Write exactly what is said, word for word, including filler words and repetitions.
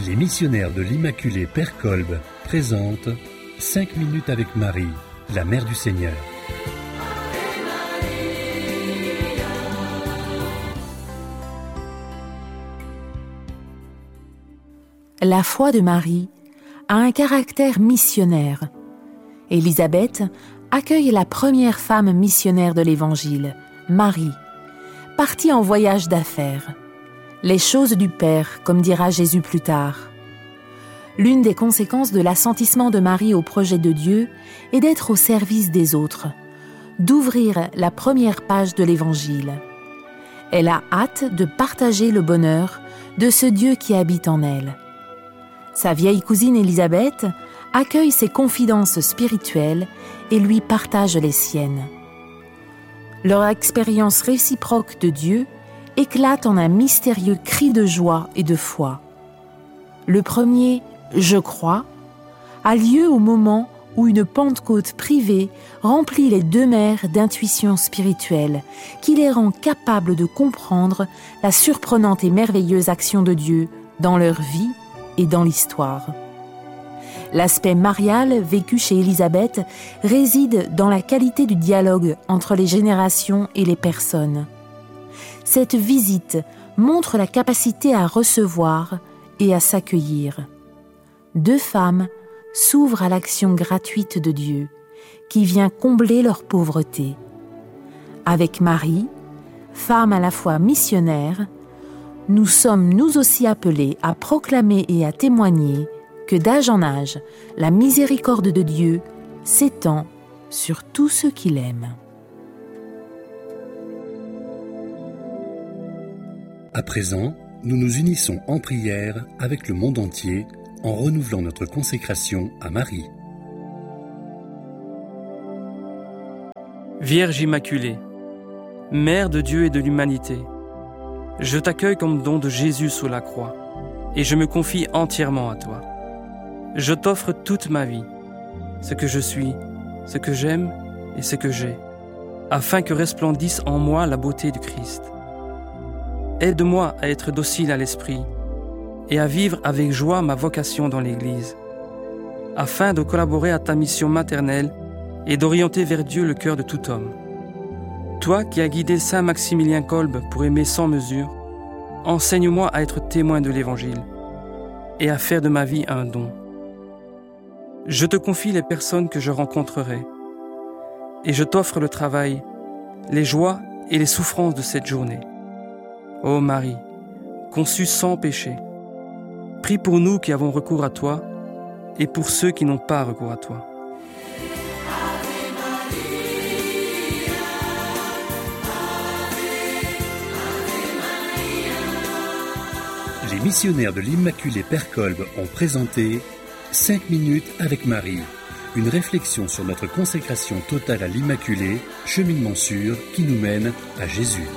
Les missionnaires de l'Immaculée Père Kolb présentent cinq minutes avec Marie, la Mère du Seigneur. La foi de Marie a un caractère missionnaire. Élisabeth accueille la première femme missionnaire de l'Évangile, Marie, partie en voyage d'affaires. Les choses du Père, comme dira Jésus plus tard. L'une des conséquences de l'assentissement de Marie au projet de Dieu est d'être au service des autres, d'ouvrir la première page de l'Évangile. Elle a hâte de partager le bonheur de ce Dieu qui habite en elle. Sa vieille cousine Élisabeth accueille ses confidences spirituelles et lui partage les siennes. Leur expérience réciproque de Dieu éclate en un mystérieux cri de joie et de foi. Le premier « Je crois » a lieu au moment où une Pentecôte privée remplit les deux mères d'intuition spirituelle qui les rend capables de comprendre la surprenante et merveilleuse action de Dieu dans leur vie et dans l'histoire. L'aspect marial vécu chez Élisabeth réside dans la qualité du dialogue entre les générations et les personnes. Cette visite montre la capacité à recevoir et à s'accueillir. Deux femmes s'ouvrent à l'action gratuite de Dieu, qui vient combler leur pauvreté. Avec Marie, femme à la fois missionnaire, nous sommes nous aussi appelés à proclamer et à témoigner que d'âge en âge, la miséricorde de Dieu s'étend sur tous ceux qui l'aiment. À présent, nous nous unissons en prière avec le monde entier en renouvelant notre consécration à Marie. Vierge Immaculée, Mère de Dieu et de l'humanité, je t'accueille comme don de Jésus sous la croix et je me confie entièrement à toi. Je t'offre toute ma vie, ce que je suis, ce que j'aime et ce que j'ai, afin que resplendisse en moi la beauté du Christ. Aide-moi à être docile à l'esprit et à vivre avec joie ma vocation dans l'Église, afin de collaborer à ta mission maternelle et d'orienter vers Dieu le cœur de tout homme. Toi qui as guidé Saint Maximilien Kolb pour aimer sans mesure, enseigne-moi à être témoin de l'Évangile et à faire de ma vie un don. Je te confie les personnes que je rencontrerai et je t'offre le travail, les joies et les souffrances de cette journée. Ô Marie, conçue sans péché, prie pour nous qui avons recours à toi et pour ceux qui n'ont pas recours à toi. Les missionnaires de l'Immaculée Père Kolb ont présenté cinq minutes avec Marie, une réflexion sur notre consécration totale à l'Immaculée, cheminement sûr qui nous mène à Jésus.